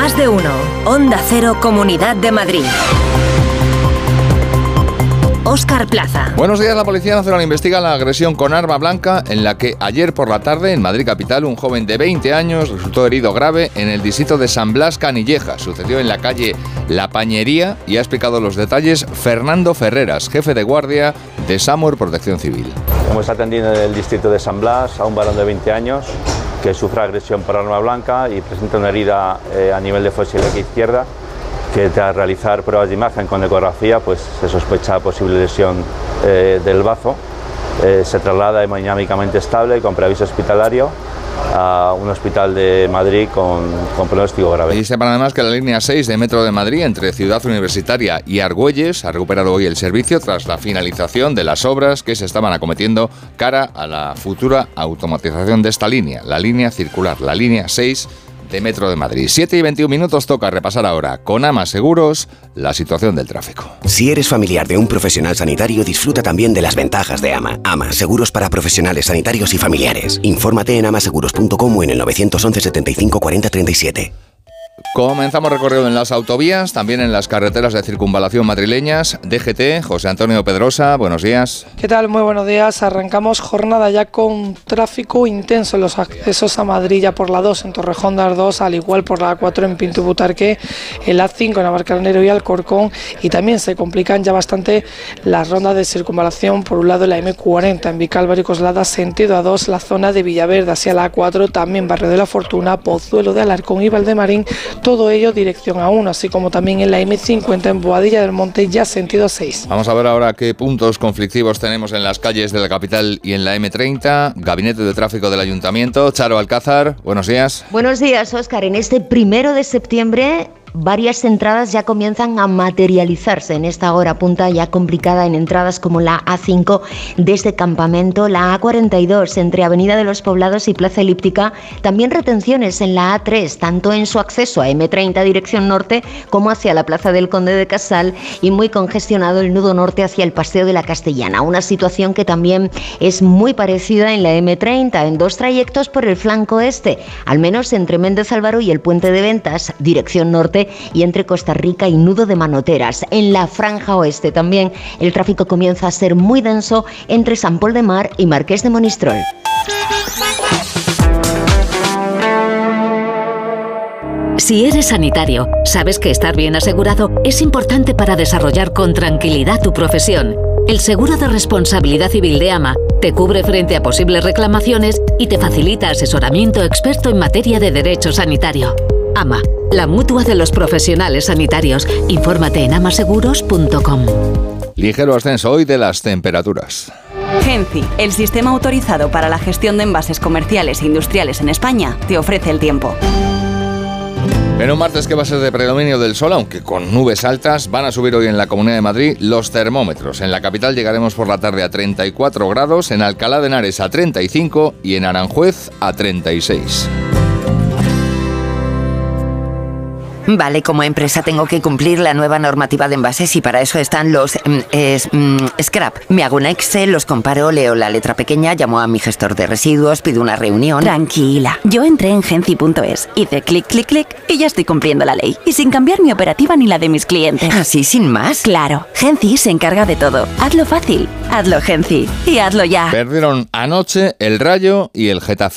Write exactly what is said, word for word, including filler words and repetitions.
Más de uno. Onda Cero, Comunidad de Madrid. Óscar Plaza. Buenos días. La Policía Nacional investiga la agresión con arma blanca en la que ayer por la tarde en Madrid capital un joven de veinte años resultó herido grave en el distrito de San Blas, Canilleja. Sucedió en la calle La Pañería y ha explicado los detalles Fernando Ferreras, jefe de guardia de SAMUR Protección Civil. Hemos atendido en el distrito de San Blas a un varón de veinte años que sufre agresión por arma blanca y presenta una herida eh, a nivel de fosa ilíaca izquierda, que tras realizar pruebas de imagen con ecografía pues se sospecha posible lesión eh, del bazo. Eh, se traslada hemodinámicamente estable con preaviso hospitalario a un hospital de Madrid con, con pronóstico grave. Y sepan además que la línea seis de Metro de Madrid entre Ciudad Universitaria y Argüelles ha recuperado hoy el servicio tras la finalización de las obras que se estaban acometiendo cara a la futura automatización de esta línea, la línea circular, la línea seis de Metro de Madrid. siete y veintiún minutos, toca repasar ahora con AMA Seguros la situación del tráfico. Si eres familiar de un profesional sanitario, disfruta también de las ventajas de AMA. AMA, seguros para profesionales sanitarios y familiares. Infórmate en amaseguros punto com o en el nueve once setenta y cinco cuarenta treinta y siete. Comenzamos recorrido en las autovías, también en las carreteras de circunvalación madrileñas. D G T, José Antonio Pedrosa, buenos días. ¿Qué tal? Muy buenos días. Arrancamos jornada ya con tráfico intenso en los accesos a Madrid, ya por la dos en Torrejón de Ardoz, al igual por la A cuatro en Pinto Butarque, el A cinco en Navalcarnero y Alcorcón, y también se complican ya bastante las rondas de circunvalación. Por un lado la M cuarenta en Vicálvaro y Coslada, sentido A dos, la zona de Villaverde hacia la A cuatro, también Barrio de la Fortuna, Pozuelo de Alarcón y Valdemarín, todo ello dirección A uno, así como también en la M cincuenta en Boadilla del Monte, ya sentido A seis. Vamos a ver ahora qué puntos conflictivos tenemos en las calles de la capital y en la M treinta. Gabinete de Tráfico del Ayuntamiento, Charo Alcázar, buenos días. Buenos días, Óscar. En este primero de septiembre varias entradas ya comienzan a materializarse en esta hora punta ya complicada en entradas como la A cinco desde Campamento, la A cuarenta y dos entre Avenida de los Poblados y Plaza Elíptica, también retenciones en la A tres, tanto en su acceso a M treinta dirección norte como hacia la Plaza del Conde de Casal, y muy congestionado el nudo norte hacia el Paseo de la Castellana, una situación que también es muy parecida en la M treinta en dos trayectos por el flanco este, al menos entre Méndez Álvaro y el Puente de Ventas dirección norte, y entre Costa Rica y Nudo de Manoteras. En la franja oeste también el tráfico comienza a ser muy denso entre San Pol de Mar y Marqués de Monistrol. Si eres sanitario, sabes que estar bien asegurado es importante para desarrollar con tranquilidad tu profesión. El seguro de responsabilidad civil de AMA te cubre frente a posibles reclamaciones y te facilita asesoramiento experto en materia de derecho sanitario. AMA, la mutua de los profesionales sanitarios. Infórmate en amaseguros punto com. Ligero ascenso hoy de las temperaturas. Genci, el sistema autorizado para la gestión de envases comerciales e industriales en España, te ofrece el tiempo. En un martes que va a ser de predominio del sol, aunque con nubes altas, van a subir hoy en la Comunidad de Madrid los termómetros. En la capital llegaremos por la tarde a treinta y cuatro grados, en Alcalá de Henares a treinta y cinco y en Aranjuez a treinta y seis. Vale, como empresa tengo que cumplir la nueva normativa de envases y para eso están los mm, es, mm, scrap. Me hago un Excel, los comparo, leo la letra pequeña, llamo a mi gestor de residuos, pido una reunión. Tranquila, yo entré en genci punto es, hice clic, clic, clic y ya estoy cumpliendo la ley. Y sin cambiar mi operativa ni la de mis clientes. ¿Así sin más? Claro, Genci se encarga de todo. Hazlo fácil, hazlo Genci y hazlo ya. Perdieron anoche el Rayo y el Getafe.